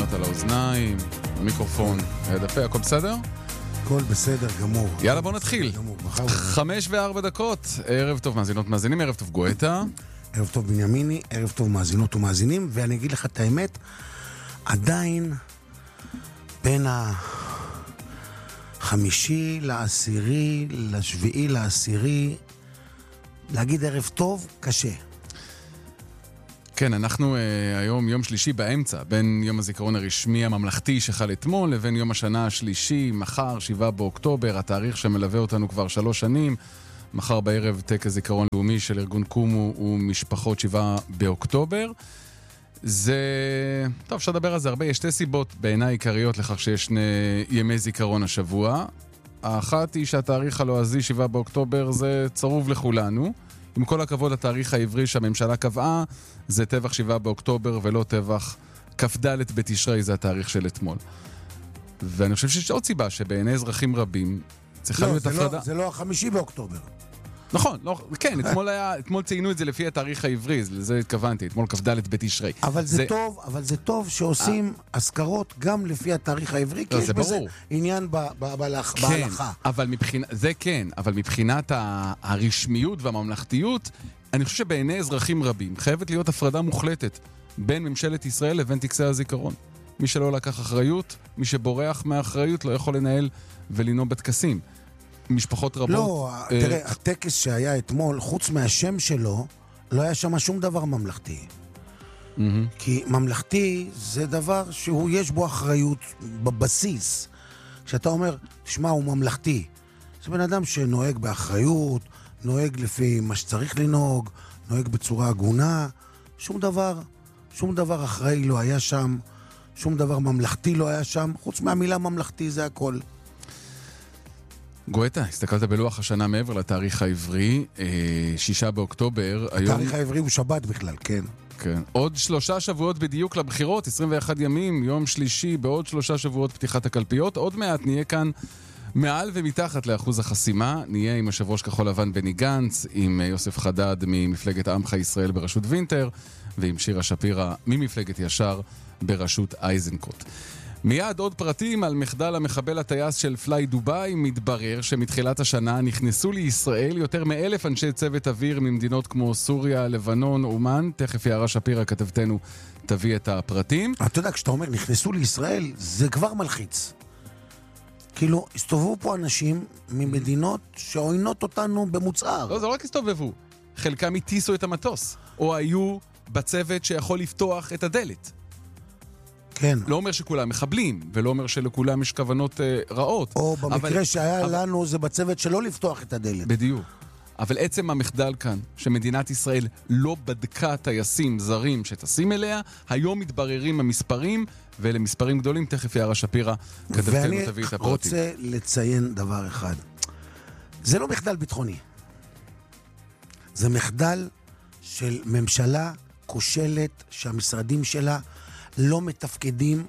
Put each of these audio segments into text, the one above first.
האוזניות על האוזניים, המיקרופון, הדפה, הכל בסדר? הכל בסדר גמור. יאללה, בוא נתחיל. 5:04. ערב טוב מאזינות מאזינים, ערב טוב גואטה. ערב טוב בנימיני, ערב טוב מאזינות ומאזינים, ואני אגיד לך את האמת, עדיין בין החמישי לעשירי, לשביעי לעשירי, להגיד ערב טוב קשה. כן, אנחנו היום יום שלישי באמצע, בין יום הזיכרון הרשמי הממלכתי שחל אתמול, לבין יום השנה השלישי, מחר, 7 באוקטובר, התאריך שמלווה אותנו כבר 3 שנים. מחר בערב טקס זיכרון לאומי של ארגון קומו ומשפחות 7 באוקטובר. זה... טוב, אפשר לדבר על זה הרבה. יש 2 סיבות בעיניי עיקריות לכך שיש 2 ימי זיכרון השבוע. האחת היא שהתאריך הלועזי 7 באוקטובר זה צרוב לכולנו. עם כל הכבוד לתאריך העברי שהממשלה קבעה, זה טבח 7 באוקטובר ולא טבח כ"ד בתשרי, זה התאריך של אתמול. ואני חושב שיש עוד סיבה שבעיני אזרחים רבים צריכה להיות הפרדה. זה לא 5 באוקטובר. נכון, כן, אתמול ציינו את זה לפי התאריך העברי, לזה התכוונתי, אתמול כ"ד בתשרי. אבל זה טוב שעושים אזכרות גם לפי התאריך העברי, כי יש בזה עניין בהלכה. זה כן, אבל מבחינת הרשמיות והממלכתיות, אני חושב שבעיני אזרחים רבים חייבת להיות הפרדה מוחלטת בין ממשלת ישראל לבין טקסי הזיכרון. מי שלא לקח אחריות, מי שבורח מהאחריות לא יכול לנהל ולנאום בטקסים. משפחות רבות... לא, תראה, הטקס שהיה אתמול, חוץ מהשם שלו, לא היה שם שום דבר ממלכתי. כי ממלכתי זה דבר שהוא יש בו אחריות בבסיס. כשאתה אומר, תשמע, הוא ממלכתי. זה בן אדם שנוהג באחריות, נוהג לפי מה שצריך לנהוג, נוהג בצורה הגונה. שום דבר אחראי לא היה שם, שום דבר ממלכתי לא היה שם, חוץ מהמילה ממלכתי זה הכל. גואטה, הסתכלת בלוח השנה מעבר לתאריך העברי, 6 באוקטובר. התאריך העברי הוא שבת בכלל, כן. כן. עוד 3 שבועות בדיוק לבחירות, 21 ימים, יום שלישי, בעוד 3 שבועות פתיחת הקלפיות. עוד מעט נהיה כאן מעל ומתחת לאחוז החסימה. נהיה עם יושב ראש כחול לבן בני גנץ, עם יוסף חדד ממפלגת עמך ישראל בראשות וינטר, ועם שירה שפירא ממפלגת ישר בראשות אייזנקוט. מיד עוד פרטים על מחדל המחבל הטייס של פליי דוביי. מתברר שמתחילת השנה נכנסו לישראל יותר מ1,000 אנשי צוות אוויר ממדינות כמו סוריה, לבנון, אומן. תכף יערה שפירא כתבתנו תביא את הפרטים. אתה יודע, כשאתה אומר נכנסו לישראל, זה כבר מלחיץ. כאילו, הסתובבו פה אנשים ממדינות שעוינות אותנו במוצהר. לא, זה לא רק הסתובבו. חלקם הטיסו את המטוס, או היו בצוות שיכול לפתוח את הדלת. כן. לא אומר שכולם מחבלים, ולא אומר שלכולם יש כוונות רעות. או במקרה שהיה לנו זה בצוות שלא לפתוח את הדלת. בדיוק. אבל עצם המחדל כאן, שמדינת ישראל לא בדקה טייסים זרים שטסים אליה, היום מתבררים המספרים, ואלה מספרים גדולים. תכף יערה שפירא כתבתנו תביא את הפרטים. ואני רוצה לציין דבר אחד. זה לא מחדל ביטחוני. זה מחדל של ממשלה כושלת שהמשרדים שלה לא מתפקדים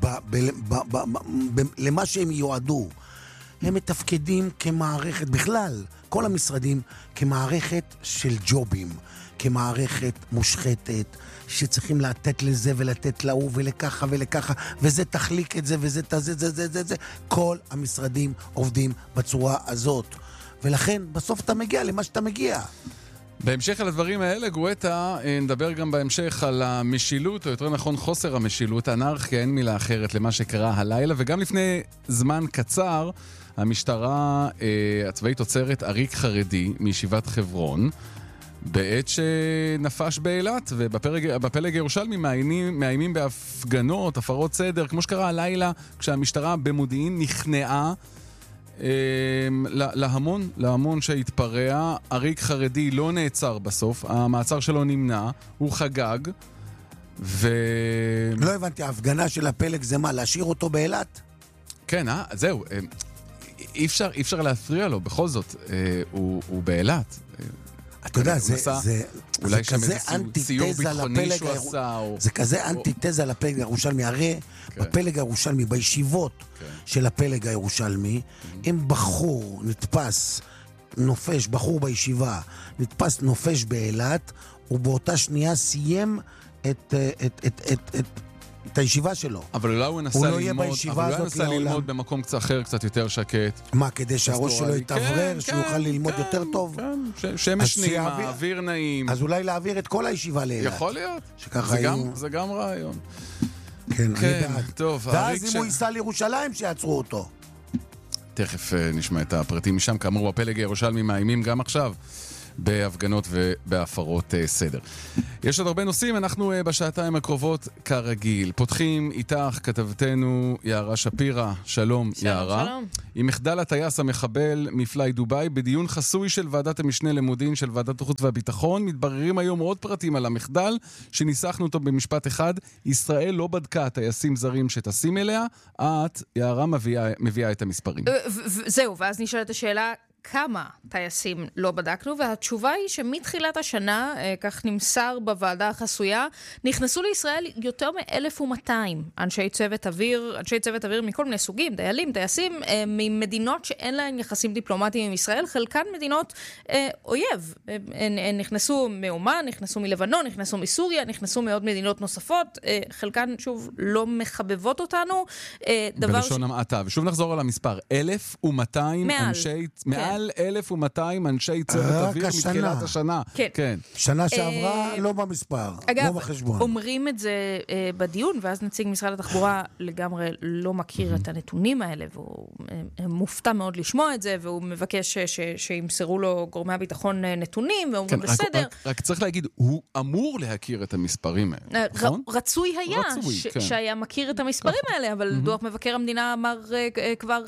למה שהם יועדו. הם מתפקדים כמערכת, בכלל, כל המשרדים כמערכת של ג'ובים, כמערכת מושחתת, שצריכים לתת לזה ולתת להוא ולככה ולככה, וזה תחליק את זה וזה זה. כל המשרדים עובדים בצורה הזאת. ולכן בסוף אתה מגיע למה שאתה מגיע. בהמשך על הדברים האלה, גואטה, נדבר גם בהמשך על המשילות, או יותר נכון חוסר המשילות, אנרכיה, אין מילה אחרת למה שקרה הלילה, וגם לפני זמן קצר, המשטרה הצבאית עוצרת עריק חרדי מישיבת חברון, בעת שנפש באילת, ובפלג הירושלמי מאיימים בהפגנות, הפרות סדר, כמו שקרה הלילה, כשהמשטרה במודיעין נכנעה, להמון שהתפרע. עריק חרדי לא נעצר בסוף, המעצר שלו נמנע, הוא חגג לא הבנתי, ההפגנה של הפלג זה מה, להשאיר אותו באילת? כן, זהו, אי אפשר להפריע לו, בכל זאת, הוא באילת. אתה יודע, זה כזה אנטיתזה לפלג, זה כזה אנטיתזה לפלג הירושלמי. הרי בפלג הירושלמי, בישיבות של הפלג הירושלמי, אם בחור נתפס נופש, בחור בישיבה נתפס נופש באילת, ובאותה שנייה סיים את את הישיבה שלו. אבל אולי הוא נסה ללמוד במקום קצת אחר, קצת יותר שקט. מה, כדי שהראש שלו יתעברר, שהוא יוכל ללמוד יותר טוב? כן, שמש נעימה, אוויר נעים. אז אולי להעביר את כל הישיבה לאילת. יכול להיות. זה גם רעיון. כן, אני בעד. טוב. ואז אם הוא ייסע לירושלים, שיעצרו אותו. תכף נשמע את הפרטים משם. כאמור, הפלג הירושלמי מאיימים גם עכשיו בהפגנות ובהפרות סדר. יש עוד הרבה נושאים, אנחנו בשעתיים הקרובות כרגיל. פותחים איתך כתבתנו יערה שפירא. שלום יערה. שלום. עם מחדל הטייס המחבל מפליי דוביי, בדיון חסוי של ועדת המשנה למודיעין של ועדת החוץ והביטחון, מתבררים היום עוד פרטים על המחדל, שניסחנו אותו במשפט אחד. ישראל לא בדקה טייסים זרים שטסים אליה, את, יערה, מביאה את המספרים. זהו, ואז נשאלת השאלה, כמה טייסים לא בדקנו, והתשובה היא שמתחילת השנה, כך נמסר בוועדה החסויה, נכנסו לישראל יותר מ-1,200 אנשי צוות אוויר מכל מיני סוגים, דיילים, טייסים, ממדינות שאין להן יחסים דיפלומטיים עם ישראל, חלקן מדינות אויב. הן נכנסו מאומן, נכנסו מלבנון, נכנסו מסוריה, נכנסו מעוד מדינות נוספות, חלקן שוב לא מחבבות אותנו. בלשון המעטה, ושוב נחזור על המספר, 1,200 אנשי... מעל 1,200 אנשי צוות אוויר מתחילת השנה. כן. שנה שעברה לא במספר, לא בחשבון. אומרים את זה בדיון, ואז נציג משרד התחבורה לגמרי לא מכיר את הנתונים האלה, והוא מופתע מאוד לשמוע את זה, והוא מבקש שימסרו לו גורמי הביטחון נתונים, ואומרים בסדר. רק צריך להגיד, הוא אמור להכיר את המספרים האלה, נכון? רצוי היה שהיה מכיר את המספרים האלה, אבל דוח מבקר המדינה אמר כבר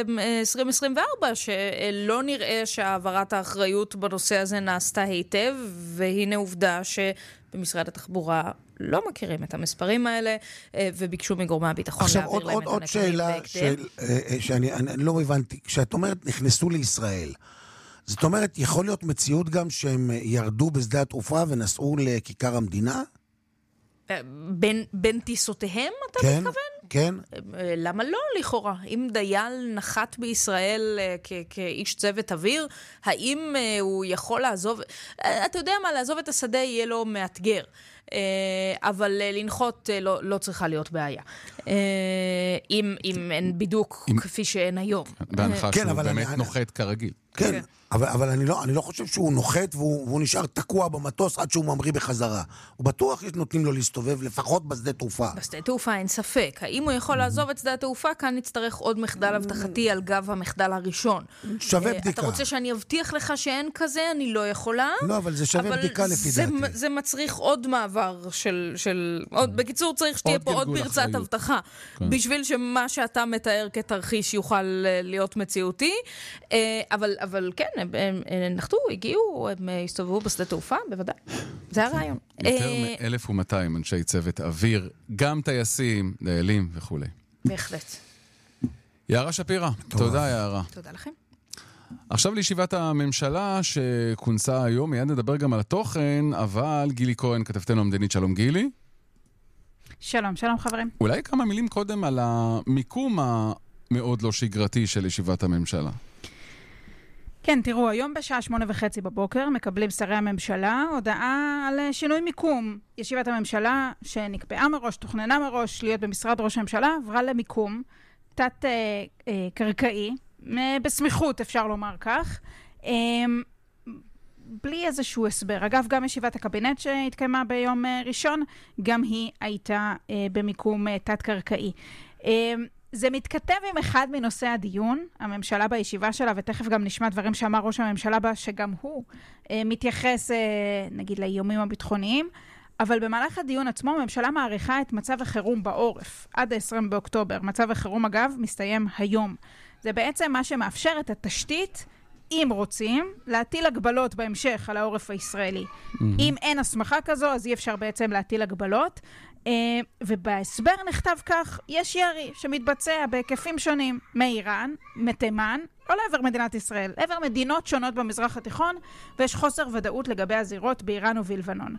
ב-2024 שלא נראה שהעברת האחריות בנושא הזה נעשתה היטב, והנה עובדה שבמשרד התחבורה לא מכירים את המספרים האלה, וביקשו מגורמי הביטחון להעביר להם את הנתונים. עוד שאלה שאני לא הבנתי, כשאת אומרת נכנסו לישראל, זאת אומרת, יכול להיות מציאות גם שהם ירדו בשדה התעופה ונסעו לכיכר המדינה? בין טיסותיהם, אתה מתכוון? כן. למה לא, לכאורה? אם דייל נחת בישראל כאיש צוות אוויר, האם הוא יכול לעזוב? אתה יודע מה, לעזוב את השדה יהיה לו מאתגר. אבל לנחות לא צריכה להיות בעיה. אם אין בידוק כפי שאין היום. בהנחה שהוא באמת נוחת כרגיל. כן. אבל אני לא חושב שהוא נוחת והוא נשאר תקוע במטוס עד שהוא ממריא בחזרה. הוא בטוח נותנים לו להסתובב לפחות בשדה תעופה. בשדה תעופה אין ספק. האם הוא יכול לעזוב את שדה התעופה? כאן נצטרך עוד מחדל הבטחתי על גב המחדל הראשון. שווה בדיקה. אתה רוצה שאני אבטיח לך שאין כזה? אני לא יכולה. לא, אבל זה שווה בדיקה לפי דעתי. זה מצריך עוד מעבר של... בקיצור, צריך שתהיה פה עוד פרצת הבטחה. בשביל שמה שאתה מתאר כתרחיש יוכל להיות מציאותי. אבל כן, הם נחתו, הגיעו, הם הסתובבו בשדה תעופה, בוודאי. זה הרעיון. יותר מ-1,200 אנשי צוות אוויר, גם טייסים, דיילים וכו'. בהחלט. יערה שפירא, תודה יערה. תודה לכם. עכשיו לישיבת הממשלה שכונסה היום, מיד נדבר גם על התוכן, אבל גילי כהן, כתבתנו המדינית, שלום גילי. שלום חברים. אולי כמה מילים קודם על המיקום המאוד לא שגרתי של ישיבת הממשלה. כן, תראו, היום בשעה 8:30 בבוקר מקבלים שרי הממשלה הודעה על שינוי מיקום. ישיבת הממשלה שנקבעה מראש, תוכננה מראש להיות במשרד ראש הממשלה, עברה למיקום תת-קרקעי, בסמיכות אפשר לומר כך, בלי איזשהו הסבר. אגב, גם ישיבת הקבינט שהתקיימה ביום ראשון, גם היא הייתה במיקום תת-קרקעי. זה מתכתב עם אחד מנושאי הדיון, הממשלה בישיבה שלה, ותכף גם נשמע דברים שאמר ראש הממשלה בה, שגם הוא מתייחס, נגיד, לאיומים הביטחוניים, אבל במהלך הדיון עצמו, הממשלה מעריכה את מצב החירום בעורף, עד ה-20 באוקטובר. מצב החירום, אגב, מסתיים היום. זה בעצם מה שמאפשר את התשתית, אם רוצים, להטיל הגבלות בהמשך על העורף הישראלי. אם אין הסמכה כזו, אז אי אפשר בעצם להטיל הגבלות. ובהסבר נכתב כך, יש ירי שמתבצע בהיקפים שונים מאיראן, מתימן, או לעבר מדינת ישראל, לעבר מדינות שונות במזרח התיכון, ויש חוסר ודאות לגבי הזירות באיראן ובלבנון.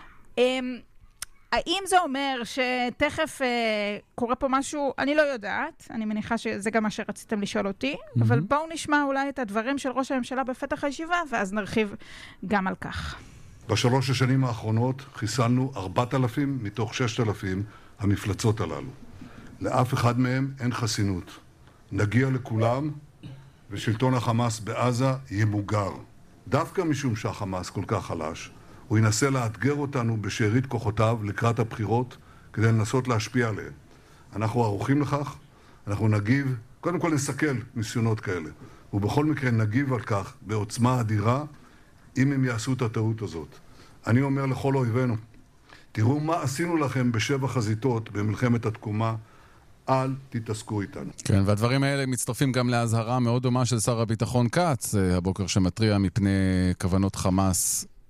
האם זה אומר שתכף קורה פה משהו? אני לא יודעת, אני מניחה שזה גם מה שרציתם לשאול אותי, אבל בואו נשמע אולי את הדברים של ראש הממשלה בפתח הישיבה, ואז נרחיב גם על כך. בשלוש השנים האחרונות חיסלנו 4,000 מתוך 6,000 המפלצות הללו. לאף אחד מהם אין חסינות. נגיע לכולם, ושלטון החמאס בעזה ימוגר. דווקא משום שהחמאס כל כך חלש, הוא ינסה לאתגר אותנו בשארית כוחותיו לקראת הבחירות, כדי לנסות להשפיע עליהם. אנחנו ערוכים לכך, אנחנו נגיב, קודם כל נסכל ניסיונות כאלה, ובכל מקרה נגיב על כך בעוצמה אדירה, אם הם יעשו את הטעות הזאת. אני אומר לכל אויבינו, תראו מה עשינו לכם בשבע חזיתות במלחמת התקומה, אל תתעסקו איתנו. כן, והדברים האלה מצטרפים גם להזהרה מאוד דומה של שר הביטחון כץ, הבוקר שמטריע מפני כוונות חמאס